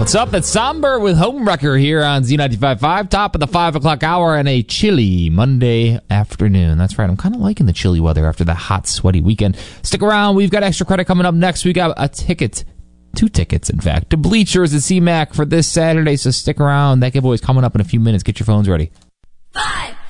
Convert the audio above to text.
What's up? It's Somber with Homewrecker here on Z95.5, top of the 5 o'clock hour and a chilly Monday afternoon. That's right, I'm kind of liking the chilly weather after the hot, sweaty weekend. Stick around, we've got extra credit coming up next. We got a ticket, 2 tickets in fact, to Bleachers at CMAC for this Saturday, so stick around. That giveaway's coming up in a few minutes. Get your phones ready. 5,